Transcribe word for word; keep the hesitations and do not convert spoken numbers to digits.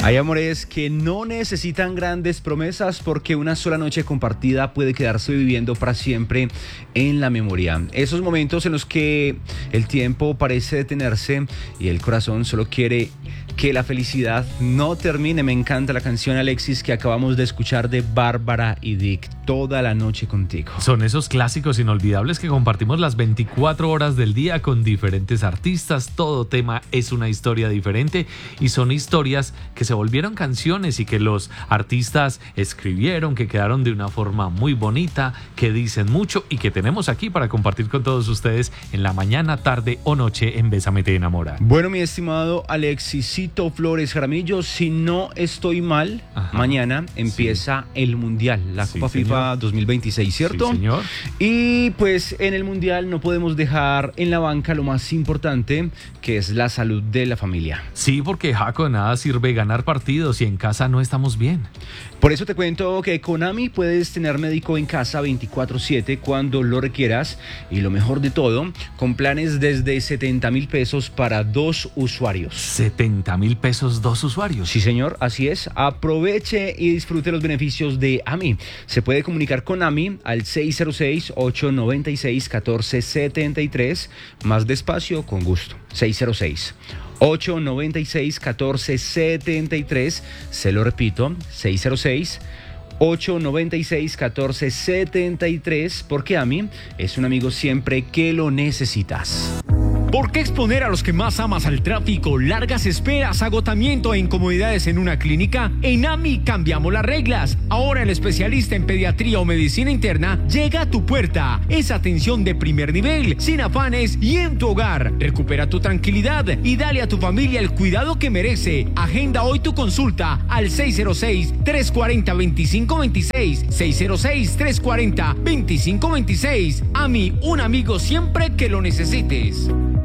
Hay amores que no necesitan grandes promesas porque una sola noche compartida puede quedarse viviendo para siempre en la memoria. Esos momentos en los que el tiempo parece detenerse y el corazón solo quiere que la felicidad no termine. Me encanta la canción, Alexis, que acabamos de escuchar de Bárbara y Dick, Toda la noche contigo. Son esos clásicos inolvidables que compartimos las veinticuatro horas del día con diferentes artistas. Todo tema es una historia diferente y son historias que se volvieron canciones y que los artistas escribieron, que quedaron de una forma muy bonita, que dicen mucho y que tenemos aquí para compartir con todos ustedes en la mañana, tarde o noche en Bésame Te Enamora. Bueno, mi estimado Alexisito Flores Jaramillo, si no estoy mal, Ajá. mañana empieza sí. el Mundial, la sí, Copa señor. FIFA dos mil veintiséis, ¿cierto? Sí, señor. Y pues en el Mundial no podemos dejar en la banca lo más importante, que es la salud de la familia. Sí, porque Jaco, de nada sirve ganar partidos si en casa no estamos bien. Por eso te cuento que con AMI puedes tener médico en casa veinticuatro siete cuando lo requieras y lo mejor de todo, con planes desde setenta mil pesos para dos usuarios. ¿setenta mil pesos dos usuarios? Sí, señor, así es. Aproveche y disfrute los beneficios de AMI. Se puede comunicar con AMI al seis cero seis, ocho nueve seis, uno cuatro siete tres. Más despacio, con gusto. seis cero seis, ocho nueve seis, uno cuatro siete tres. Se lo repito, seis cero seis, ocho nueve seis, uno cuatro siete tres, porque AMI es un amigo siempre que lo necesitas. ¿Por qué exponer a los que más amas al tráfico, largas esperas, agotamiento e incomodidades en una clínica? En AMI cambiamos las reglas. Ahora el especialista en pediatría o medicina interna llega a tu puerta. Es atención de primer nivel, sin afanes y en tu hogar. Recupera tu tranquilidad y dale a tu familia el cuidado que merece. Agenda hoy tu consulta al seis cero seis, tres cuatro cero, dos cinco dos seis, seis cero seis, tres cuatro cero, dos cinco dos seis. AMI, un amigo siempre que lo necesites.